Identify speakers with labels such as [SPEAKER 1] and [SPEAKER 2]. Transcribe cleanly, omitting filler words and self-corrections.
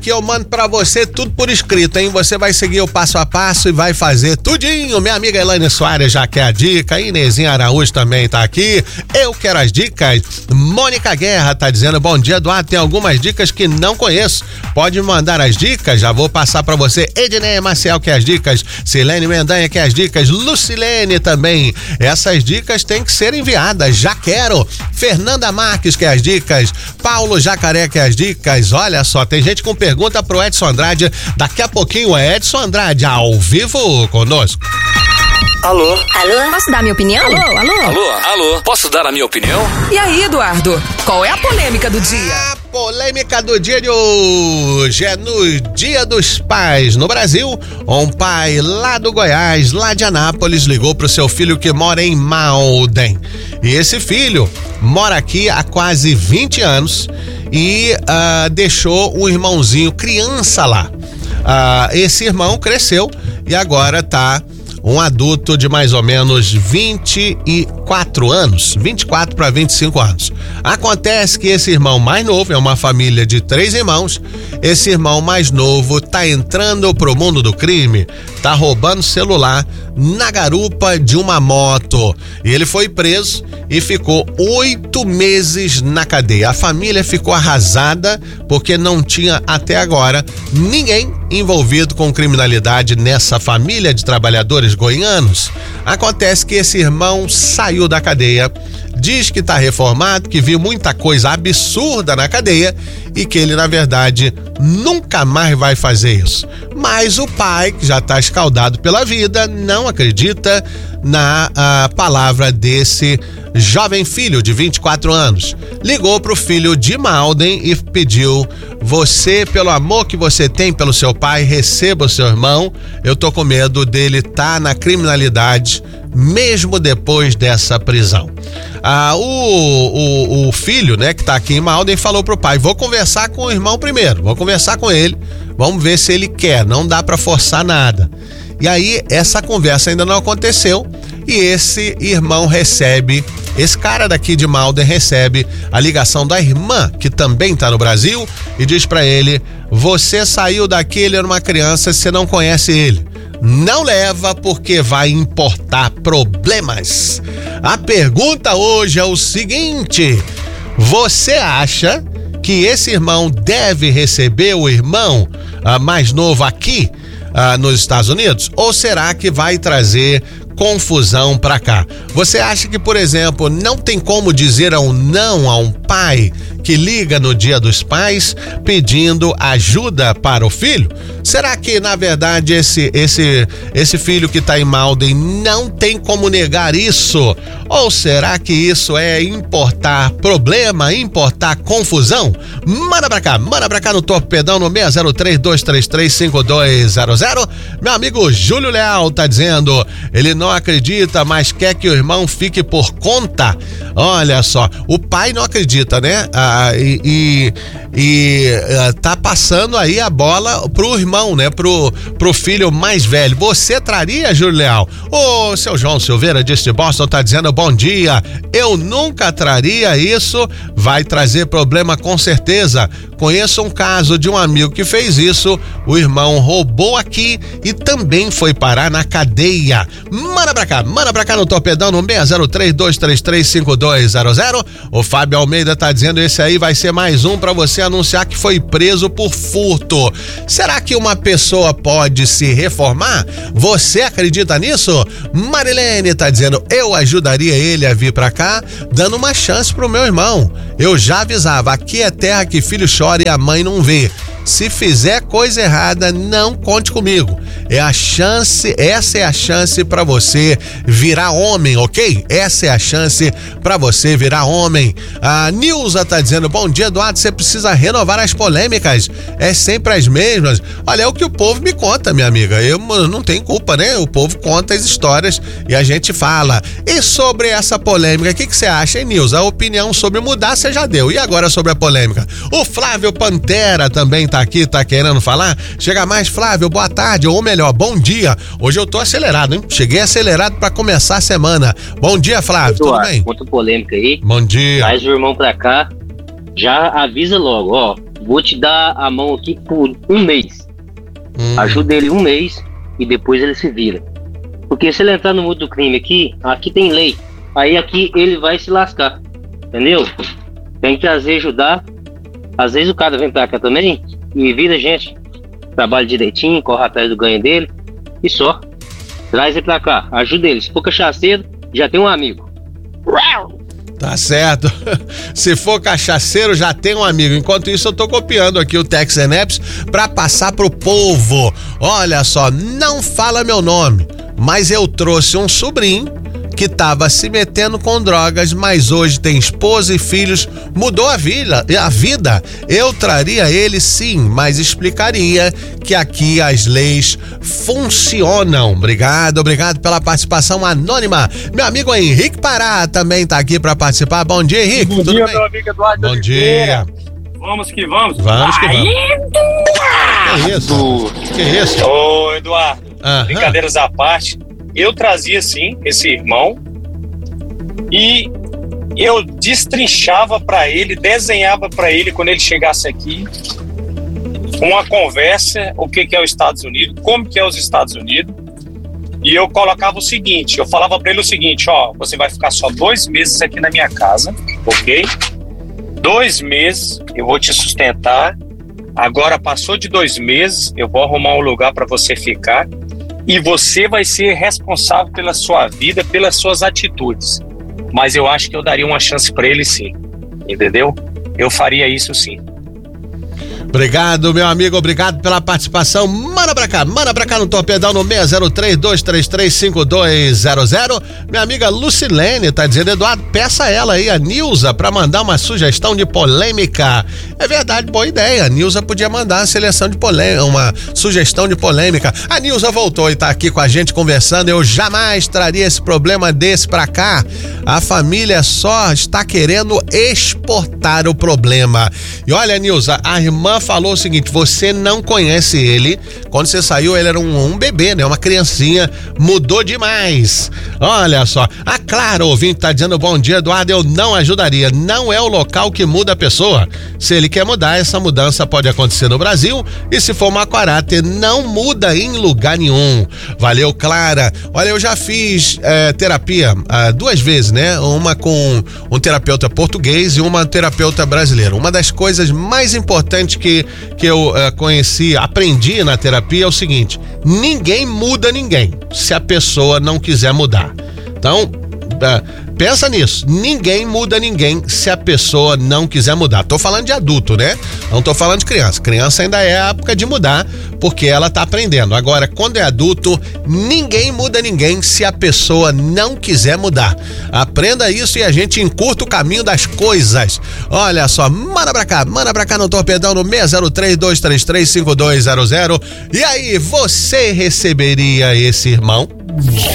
[SPEAKER 1] que eu mando pra você tudo por escrito, hein? Você vai seguir o passo a passo e vai fazer tudinho. Minha amiga Elaine Soares já quer a dica, Inezinha Araújo também tá aqui. Eu quero as dicas. Mônica Guerra tá dizendo, bom dia, Eduardo, tem algumas dicas que não conheço. Pode me mandar as dicas, já vou passar pra você. Edneia Maciel quer as dicas, Silene Mendanha quer as dicas, Lucilene também. Essas dicas têm que ser enviadas, já quero. Fernanda Marques quer as dicas, Paulo Jacaré quer as dicas. Olha só, tem gente com pergunta pro Edson Andrade. Daqui a pouquinho, Edson Andrade ao vivo conosco.
[SPEAKER 2] Alô?
[SPEAKER 3] Alô? Posso dar minha opinião?
[SPEAKER 2] Alô? Alô? Posso dar a minha opinião?
[SPEAKER 4] E aí, Eduardo, qual é a polêmica do dia?
[SPEAKER 1] A polêmica do dia de hoje é no Dia dos Pais. No Brasil, um pai lá do Goiás, lá de Anápolis, ligou pro seu filho que mora em Malden. E esse filho mora aqui há quase 20 anos e deixou um irmãozinho criança lá. Esse irmão cresceu e agora tá um adulto de mais ou menos 24 anos, 24 para 25 anos. Acontece que esse irmão mais novo, é uma família de 3 irmãos, esse irmão mais novo tá entrando pro mundo do crime, tá roubando celular na garupa de uma moto. E ele foi preso e ficou 8 meses na cadeia. A família ficou arrasada porque não tinha até agora ninguém envolvido com criminalidade nessa família de trabalhadores goianos. Acontece que esse irmão saiu da cadeia, diz que está reformado, que viu muita coisa absurda na cadeia e que ele, na verdade, nunca mais vai fazer isso. Mas o pai, que já está escaldado pela vida, não acredita na palavra desse jovem filho de 24 anos. Ligou pro filho de Malden e pediu: você, pelo amor que você tem pelo seu pai, receba o seu irmão. Eu tô com medo dele tá na criminalidade mesmo depois dessa prisão. O filho, né, que tá aqui em Malden, falou pro pai: vou conversar com o irmão primeiro, vou conversar com ele, vamos ver se ele quer, não dá pra forçar nada. E aí, essa conversa ainda não aconteceu e esse irmão recebe, esse cara daqui de Malden recebe a ligação da irmã, que também tá no Brasil, e diz pra ele: você saiu daqui, ele era uma criança, você não conhece ele. Não leva porque vai importar problemas. A pergunta hoje é o seguinte: você acha que esse irmão deve receber o irmão mais novo aqui nos Estados Unidos? Ou será que vai trazer confusão pra cá? Você acha que, por exemplo, não tem como dizer um não a um pai que liga no Dia dos Pais pedindo ajuda para o filho? Será que, na verdade, esse filho que tá em Malden não tem como negar isso? Ou será que isso é importar problema, importar confusão? Manda pra cá no Torpedão no 603-233-5200. Meu amigo Júlio Leal tá dizendo, ele não acredita, mas quer que o irmão fique por conta. Olha só, o pai não acredita, né? Tá passando aí a bola pro irmão, né? Pro filho mais velho. Você traria, Júlio Leal? O seu João Silveira de Boston tá dizendo, bom dia, eu nunca traria isso, vai trazer problema com certeza. Conheço um caso de um amigo que fez isso, o irmão roubou aqui e também foi parar na cadeia. Manda pra cá no Torpedão no 603-233-5200. O Fábio Almeida tá dizendo, esse aí vai ser mais um pra você anunciar que foi preso por furto. Será que uma pessoa pode se reformar? Você acredita nisso? Marilene tá dizendo, eu ajudaria ele a vir pra cá, dando uma chance pro meu irmão. Eu já avisava, aqui é terra que filho chora e a mãe não vê. Se fizer coisa errada, não conte comigo. Essa é a chance pra você virar homem, ok? Essa é a chance pra você virar homem. A Nilza tá dizendo, bom dia, Eduardo, você precisa renovar as polêmicas. É sempre as mesmas. Olha, é o que o povo me conta, minha amiga. Eu não tenho culpa, né? O povo conta as histórias e a gente fala. E sobre essa polêmica, o que você acha, hein, Nilza? A opinião sobre mudar você já deu. E agora sobre a polêmica? O Flávio Pantera também tá aqui, tá querendo falar? Chega mais, Flávio, boa tarde, ou melhor, bom dia. Hoje eu tô acelerado, hein? Cheguei acelerado pra começar a semana. Bom dia, Flávio, Eduardo, tudo bem?
[SPEAKER 5] Muito polêmica aí.
[SPEAKER 1] Bom dia.
[SPEAKER 5] Traz o irmão pra cá, já avisa logo, ó.
[SPEAKER 3] vou te dar a mão aqui por um mês. Ajuda ele um mês e depois ele se vira. Porque se ele entrar no mundo do crime aqui tem lei. Aí aqui ele vai se lascar. Entendeu? Tem que ajudar. Às vezes o cara vem pra cá também e vira gente. Trabalha direitinho, corre atrás do ganho dele e só. Traz ele pra cá, ajuda ele. Se for cachaceiro, já tem um amigo.
[SPEAKER 1] Tá certo. Se for cachaceiro, já tem um amigo. Enquanto isso, eu tô copiando aqui o Tex Eneps pra passar pro povo. Olha só, não fala meu nome, mas eu trouxe um sobrinho que tava se metendo com drogas, mas hoje tem esposa e filhos, mudou a vida. Eu traria ele sim, mas explicaria que aqui as leis funcionam. Obrigado pela participação anônima. Meu amigo Henrique Pará também tá aqui para participar. Bom dia, Henrique.
[SPEAKER 5] Bom dia, meu amigo Eduardo.
[SPEAKER 1] Bom dia.
[SPEAKER 5] Vamos que vamos.
[SPEAKER 1] Vamos que vamos. Que isso?
[SPEAKER 5] Ô, Eduardo, brincadeiras à parte, eu trazia sim esse irmão e eu destrinchava para ele, desenhava para ele quando ele chegasse aqui uma conversa, o que é os Estados Unidos, como que é os Estados Unidos, e eu colocava o seguinte, eu falava para ele o seguinte, ó, você vai ficar só 2 meses aqui na minha casa, ok? 2 meses eu vou te sustentar, agora passou de 2 meses, eu vou arrumar um lugar para você ficar e você vai ser responsável pela sua vida, pelas suas atitudes. Mas eu acho que eu daria uma chance para ele sim, entendeu? Eu faria isso sim.
[SPEAKER 1] Obrigado, meu amigo, obrigado pela participação. Manda pra cá no Torpedão no 603-233-5200. Minha amiga Lucilene tá dizendo, Eduardo, peça ela aí, a Nilza, pra mandar uma sugestão de polêmica. É verdade, boa ideia. A Nilza podia mandar uma sugestão de polêmica. A Nilza voltou e tá aqui com a gente conversando. Eu jamais traria esse problema desse pra cá. A família só está querendo exportar o problema. E olha, Nilza, a irmã falou o seguinte, você não conhece ele, quando você saiu ele era um bebê, né, uma criancinha, mudou demais. Olha só, a Clara, ouvinte, tá dizendo, bom dia, Eduardo, eu não ajudaria, não é o local que muda a pessoa. Se ele quer mudar, essa mudança pode acontecer no Brasil, e se for mau caráter, não muda em lugar nenhum. Valeu, Clara. Olha, eu já fiz terapia 2 vezes, né, uma com um terapeuta português e uma terapeuta brasileira. Uma das coisas mais importantes que eu aprendi na terapia é o seguinte, ninguém muda ninguém se a pessoa não quiser mudar. Então, pensa nisso, ninguém muda ninguém se a pessoa não quiser mudar. Tô falando de adulto, né? Não tô falando de criança. Criança ainda é a época de mudar, porque ela tá aprendendo. Agora, quando é adulto, ninguém muda ninguém se a pessoa não quiser mudar. Aprenda isso e a gente encurta o caminho das coisas. Olha só, manda pra cá no Torpedão no 603-233-5200. E aí, você receberia esse irmão?